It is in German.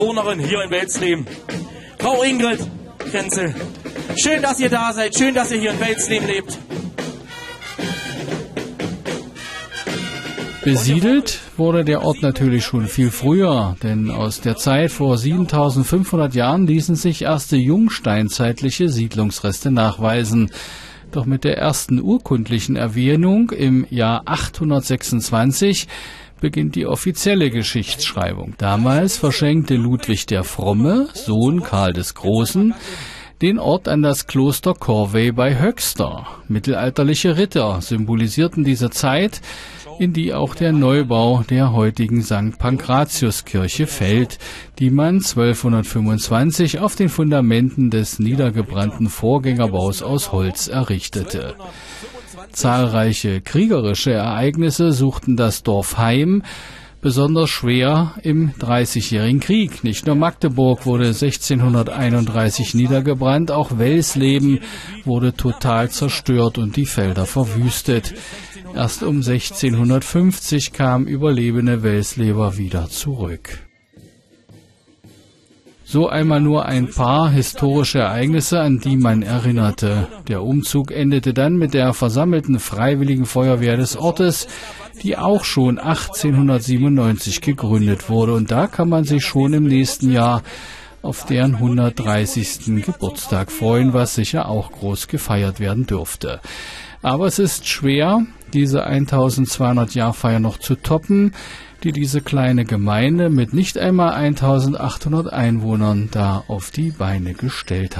Bewohnerin hier in Welzleben. Frau Ingrid Krenzel, schön, dass ihr da seid, schön, dass ihr hier in Welzleben lebt. Besiedelt wurde der Ort natürlich schon viel früher, denn aus der Zeit vor 7500 Jahren ließen sich erste jungsteinzeitliche Siedlungsreste nachweisen. Doch mit der ersten urkundlichen Erwähnung im Jahr 826 beginnt die offizielle Geschichtsschreibung. Damals verschenkte Ludwig der Fromme, Sohn Karl des Großen, den Ort an das Kloster Corvey bei Höxter. Mittelalterliche Ritter symbolisierten diese Zeit, in die auch der Neubau der heutigen St. Pankratiuskirche fällt, die man 1225 auf den Fundamenten des niedergebrannten Vorgängerbaus aus Holz errichtete. Zahlreiche kriegerische Ereignisse suchten das Dorf heim, besonders schwer im Dreißigjährigen Krieg. Nicht nur Magdeburg wurde 1631 niedergebrannt, auch Welsleben wurde total zerstört und die Felder verwüstet. Erst um 1650 kamen überlebende Welsleber wieder zurück. So einmal nur ein paar historische Ereignisse, an die man erinnerte. Der Umzug endete dann mit der versammelten Freiwilligen Feuerwehr des Ortes, die auch schon 1897 gegründet wurde. Und da kann man sich schon im nächsten Jahr auf deren 130. Geburtstag freuen, was sicher auch groß gefeiert werden dürfte. Aber es ist schwer, diese 1200-Jahr-Feier noch zu toppen, die diese kleine Gemeinde mit nicht einmal 1800 Einwohnern da auf die Beine gestellt hat.